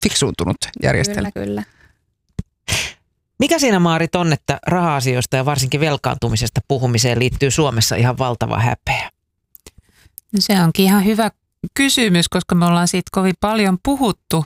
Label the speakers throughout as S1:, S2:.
S1: fiksuuntunut järjestelmä.
S2: Kyllä.
S3: Mikä siinä, Maarit, on, että raha-asioista ja varsinkin velkaantumisesta puhumiseen liittyy Suomessa ihan valtava häpeä?
S4: No se onkin ihan hyvä kysymys, koska me ollaan siitä kovin paljon puhuttu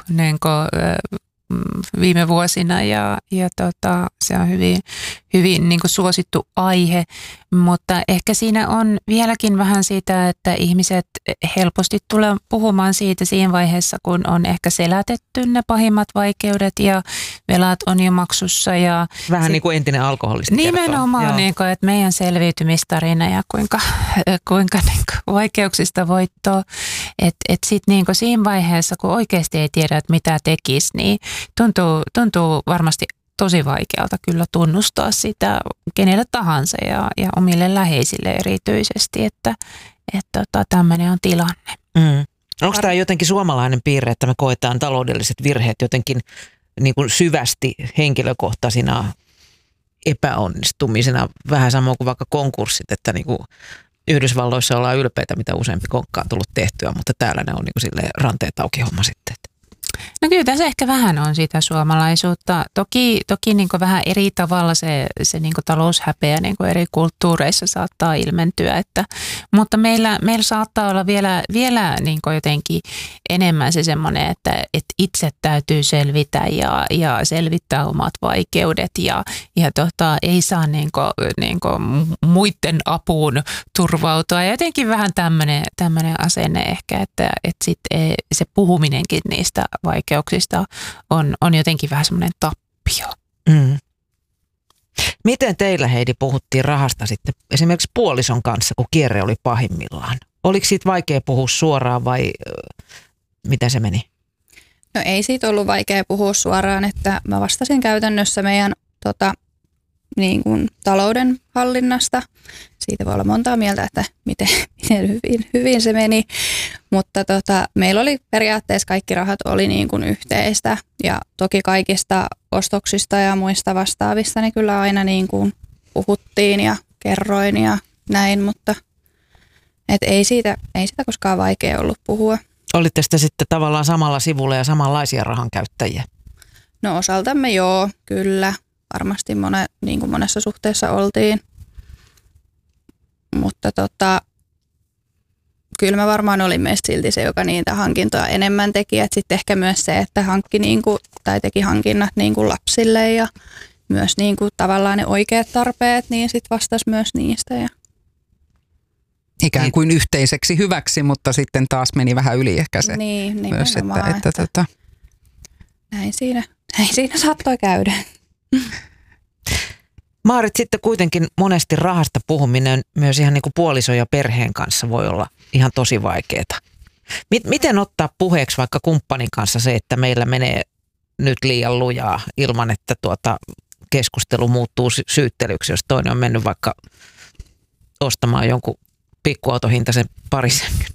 S4: viime vuosina ja se on hyvin niin kuin suosittu aihe, mutta ehkä siinä on vieläkin vähän sitä, että ihmiset helposti tulee puhumaan siitä siinä vaiheessa, kun on ehkä selätetty ne pahimmat vaikeudet ja velat on jo maksussa. Ja
S3: vähän niin kuin entinen alkoholisti
S4: nimenomaan, niin kuin, että meidän selviytymistarina ja kuinka niin kuin vaikeuksista voittoa. Että sitten niin kuin siinä vaiheessa, kun oikeasti ei tiedä, että mitä tekisi, niin tuntuu varmasti tosi vaikealta kyllä tunnustaa sitä kenelle tahansa ja omille läheisille erityisesti, että tämmöinen on tilanne.
S3: Onko tämä jotenkin suomalainen piirre, että me koetaan taloudelliset virheet jotenkin niin kuin syvästi henkilökohtaisina epäonnistumisena, vähän samoin kuin vaikka konkurssit, että niin kuin Yhdysvalloissa ollaan ylpeitä, mitä useampi konkka on tullut tehtyä, mutta täällä ne on niin kuin silleen ranteet auki homma sitten.
S4: No kyllä tässä ehkä vähän on sitä suomalaisuutta. Toki niin kuin vähän eri tavalla se niin kuin taloushäpeä niin kuin eri kulttuureissa saattaa ilmentyä, mutta meillä saattaa olla vielä niin kuin jotenkin enemmän se semmoinen, että itse täytyy selvitä ja selvittää omat vaikeudet ja ei saa niin kuin muiden apuun turvautua. Ja jotenkin vähän tämmöinen asenne ehkä, että sitten se puhuminenkin niistä vaikeuksista on jotenkin vähän semmoinen tappio.
S3: Miten teillä, Heidi, puhuttiin rahasta sitten esimerkiksi puolison kanssa, kun kierre oli pahimmillaan? Oliko siitä vaikea puhua suoraan vai mitä se meni?
S2: No ei siitä ollut vaikea puhua suoraan, että mä vastasin käytännössä meidän niin kuin talouden hallinnasta. Siitä voi olla montaa mieltä, että miten hyvin se meni, mutta meillä oli periaatteessa kaikki rahat oli niin kuin yhteistä ja toki kaikista ostoksista ja muista vastaavista niin kyllä aina niin kuin puhuttiin ja kerroin ja näin, mutta ei siitä koskaan vaikea ollut puhua.
S3: Olitte sitten tavallaan samalla sivulla ja samanlaisia rahan käyttäjiä?
S2: No osaltamme joo, kyllä. Varmasti niin kuin monessa suhteessa oltiin, mutta kyllä mä varmaan olin meistä silti se, joka niitä hankintoja enemmän teki. Sitten ehkä myös se, että teki hankinnat niin kuin lapsille ja myös niin kuin tavallaan ne oikeat tarpeet, niin sitten vastasi myös niistä. Ja
S1: ikään kuin yhteiseksi hyväksi, mutta sitten taas meni vähän yli ehkä se
S2: niin,
S1: myös, että
S2: näin siinä saattoi käydä.
S3: Maarit, sitten kuitenkin monesti rahasta puhuminen myös ihan niin kuin puolison ja perheen kanssa voi olla ihan tosi vaikeaa. Miten ottaa puheeksi vaikka kumppanin kanssa se, että meillä menee nyt liian lujaa ilman, että keskustelu muuttuu syyttelyksi, jos toinen on mennyt vaikka ostamaan jonkun pikkuautohintaisen parisängyn?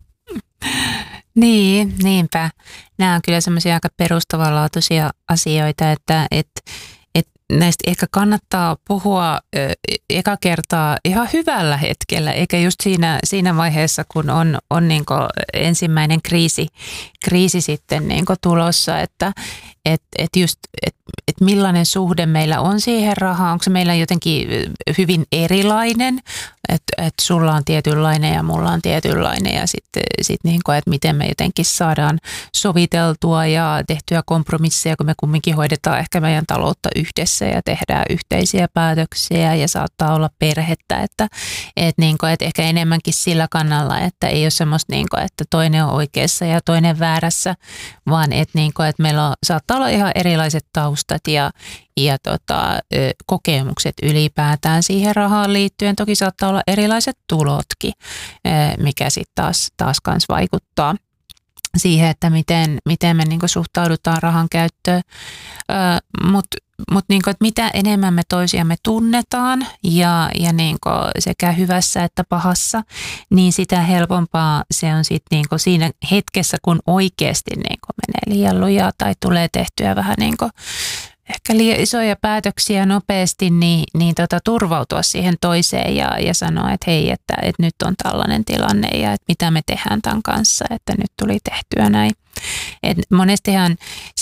S4: Niin, niinpä. Nämä on kyllä semmoisia aika perustavanlaatuisia asioita, että näistä ehkä kannattaa puhua eka kertaa ihan hyvällä hetkellä, eikä just siinä vaiheessa, kun on niin kuin ensimmäinen kriisi sitten niin kuin tulossa, että millainen suhde meillä on siihen rahaan, onko se meillä jotenkin hyvin erilainen, että sulla on tietynlainen ja mulla on tietynlainen ja sitten niin kuin, että miten me jotenkin saadaan soviteltua ja tehtyä kompromisseja, kun me kumminkin hoidetaan ehkä meidän taloutta yhdessä ja tehdään yhteisiä päätöksiä ja saattaa olla perhettä, että ehkä enemmänkin sillä kannalla, että ei ole semmoista, niin kuin, että toinen on oikeassa ja toinen väärässä, vaan että meillä saattaa olla ihan erilaiset taustat ja kokemukset ylipäätään siihen rahaan liittyen. Toki saattaa olla erilaiset tulotkin, mikä sitten taas kans vaikuttaa siihen, että miten me niinku suhtaudutaan rahan käyttöön. Mutta että mitä enemmän me toisiamme tunnetaan ja niinku sekä hyvässä että pahassa, niin sitä helpompaa se on sitten niinku siinä hetkessä, kun oikeasti niinku menee liian lujaa tai tulee tehtyä vähän niinku ehkä liian isoja päätöksiä nopeasti, niin turvautua siihen toiseen ja sanoa, että hei, että nyt on tällainen tilanne ja että mitä me tehdään tämän kanssa, että nyt tuli tehtyä näin. Et monestihan